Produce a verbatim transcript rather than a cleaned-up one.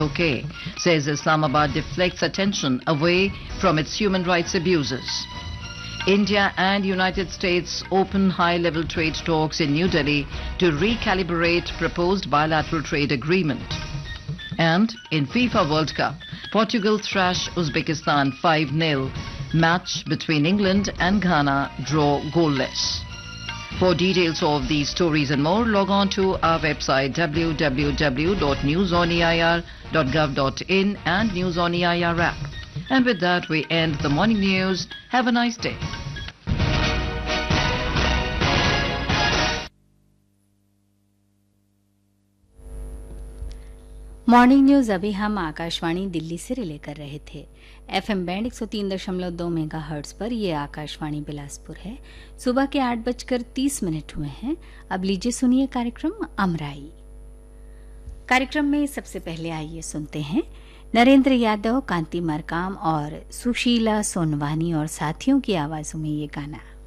Okay, says Islamabad deflects attention away from its human rights abuses. India and United States open high-level trade talks in New Delhi to recalibrate proposed bilateral trade agreement. And in FIFA World Cup, Portugal thrash Uzbekistan five nil. Match between England and Ghana draw goalless. For details of these stories and more, log on to our website w w w dot news on e i r dot gov dot in and News on E I R app. And with that, we end the morning news. Have a nice day. Morning news अभी हम आकाशवाणी दिल्ली से relay कर रहे थे। FM band एक सौ तीन दशमलव दो मेगा हर्ट्ज पर ये आकाशवाणी बिलासपुर है। सुबह के आठ बजकर तीस मिनट हुए हैं। अब लीजिए सुनिए कार्यक्रम अमराई। कार्यक्रम में सबसे पहले आइए सुनते हैं नरेंद्र यादव, कांति मरकाम और सुशीला सोनवानी और साथियों की आवाजों में ये गाना।